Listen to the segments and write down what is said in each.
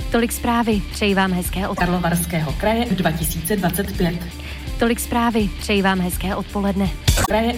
Tolik zprávy, přeji vám hezké od Karlovarského kraje 2025. Tolik zprávy, přeji vám hezké odpoledne. Kraje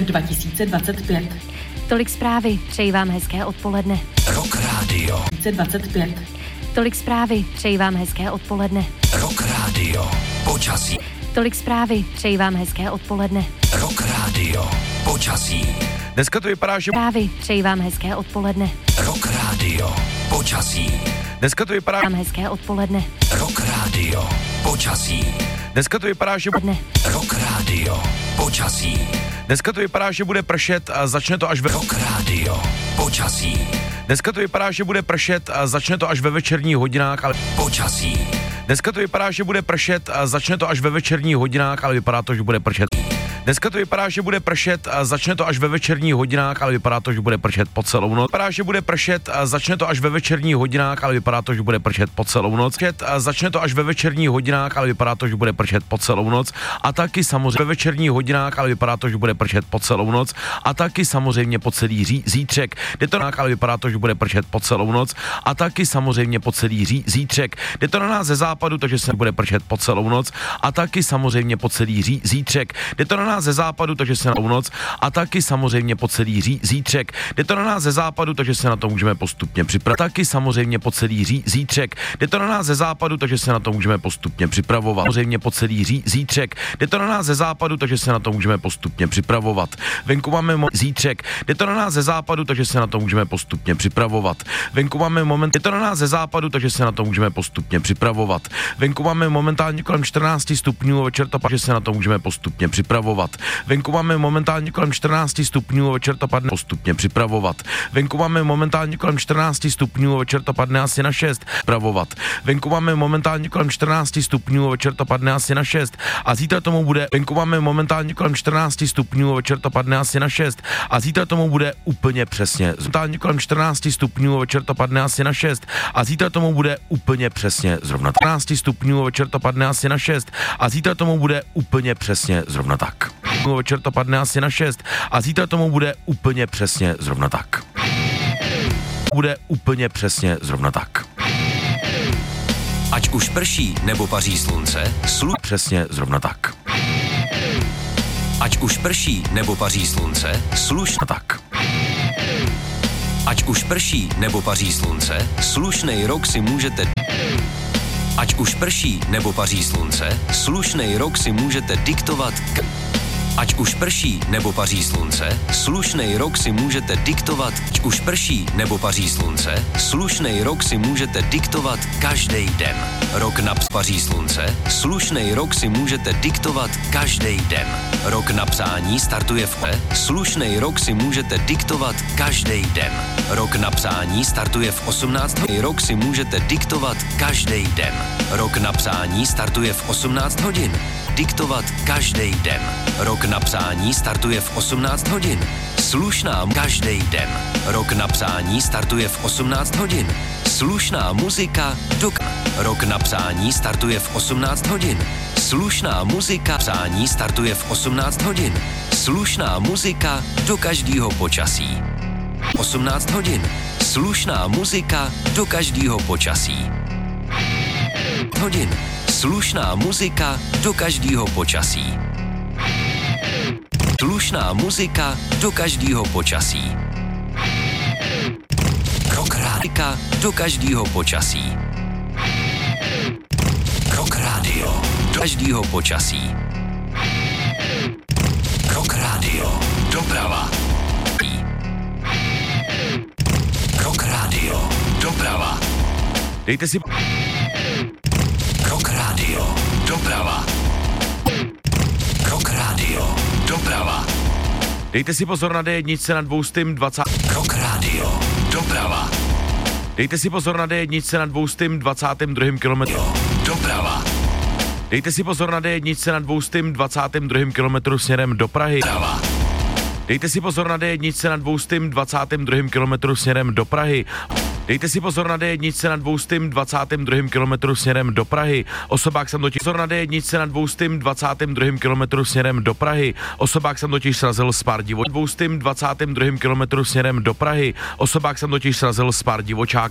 2025. Tolik zprávy, přeji vám hezké odpoledne. Rock Radio 2025. Tolik zprávy, přeji vám hezké odpoledne. Rock Radio počasí. Tolik zprávy, přeji vám hezké odpoledne. Rock Radio počasí. Dneska to vypadá, že Zprávy, přeji vám hezké odpoledne. Rock Radio počasí. dneska to vypadá, Vám hezké odpoledne. Rock Radio počasí. dneska to vypadá, že Dne. Rock Radio počasí. dneska to vypadá, že bude pršet a začne to až ve Rock Radio počasí. dneska to vypadá, že bude pršet a začne to až ve večerních hodinách, ale Počasí. dneska to vypadá, že bude pršet a začne to až ve večerních hodinách, ale vypadá to, že bude pršet. Dneska to vypadá, že bude pršet a začne to až ve večerních hodinách, ale vypadá to, že bude pršet po celou noc. Vypadá, že bude pršet a začne to až ve večerních hodinách, ale vypadá to, že bude pršet po celou noc. A začne to až ve večerních hodinách, ale vypadá to, že bude pršet po celou noc. A taky samozřejmě ve večerních hodinách, ale vypadá to, že bude pršet po celou noc. A taky samozřejmě po celý zítřek. Jde to na nás, ale vypadá to, že bude pršet po celou noc. A taky samozřejmě po celý zítřek. Jde to na nás ze západu, takže se bude pršet po celou noc. A taky samozřejmě po celý zítřek. Jde to na nás ze západu, takže se na noc. A taky samozřejmě po celý zítřek. Jde to na nás ze západu, takže se na to můžeme postupně připravovat. Taky samozřejmě po celý zítřek. Jde to na nás ze západu, takže se na to můžeme postupně připravovat. Samozřejmě po celý zítřek. Jde to na nás ze západu, takže se na to můžeme postupně připravovat. Venku máme zítřek. Jde to na nás ze západu, takže se na to můžeme postupně připravovat. Venku máme moment. Jde to na nás ze západu, takže se na to můžeme postupně připravovat. Venku máme momentálně kolem 14 stupňů, večer to padne, že se na to můžeme postupně připravovat. Venku máme momentálně kolem 14 stupňů, večer to padne postupně připravovat. Venku máme momentálně kolem 14 stupňů, večer to padne asi na 6. Připravovat. Venku máme momentálně kolem 14 stupňů, večer to padne asi na 6. A zítra tomu bude. Venku máme momentálně kolem 14 stupňů, večer to padne asi na 6. A zítra tomu bude úplně přesně. Momentálně kolem 14 stupňů, večer to padne asi na 6. A zítra tomu bude úplně přesně zrovna 14 stupňů, večer to padne asi na 6. A zítra tomu bude úplně přesně zrovna tak. Večer to padne asi na 6 a zítra tomu bude úplně přesně zrovna tak. Bude úplně přesně zrovna tak. Ať už prší nebo paří slunce, Přesně zrovna tak. Ať už prší nebo paří slunce, slušná Tak. Ať už prší nebo paří slunce, slušnej rok si můžete. Ať už prší nebo paří slunce, slušnej rok si můžete diktovat. Ať už prší nebo paří slunce, slušnej rok si můžete diktovat. Ať už prší nebo paří slunce, slušnej rok si můžete diktovat každý den. Rok na paří slunce, slušnej rok si můžete diktovat každý den. Rok na psání startuje v slušnej rok si můžete diktovat každý den. Rok na psání startuje v 18 hodin. Rok si můžete diktovat každý den. Rok na psání startuje v 18 hodin. Diktovat každý den. Rok na psání startuje v 18 hodin. Slušná každý den. Rok na psání startuje v 18 hodin. Slušná muzika do Rok na psání startuje v 18 hodin. Slušná muzika psání startuje v 18 hodin. Slušná muzika do každého počasí. 18 hodin. Slušná muzika do každého počasí. Hodin. Slušná muzika do každého počasí. Slušná muzika do každého počasí. Rock Radio do každého počasí. Rock Radio do každého počasí. Rock Radio doprava. Rock Radio doprava. Dejte si Rock Radio doprava. Rock Radio doprava. Dejte si pozor na D1 na 220. Rock Radio doprava. Dejte si pozor na D1 na 222. kilometru. Doprava. Dejte si pozor na D1 na 222. kilometru směrem do Prahy. Doprava. Dejte si pozor na D1 na 222. kilometru směrem do Prahy. Dejte si pozor na D1 na 222. kilometru směrem do Prahy. Osobák jsem totiž pozor na D1 na 222. kilometru směrem do Prahy. Osobák jsem totiž srazil s pár 222. kilometru směrem do Prahy. Osobák jsem totiž srazil s pár divočák.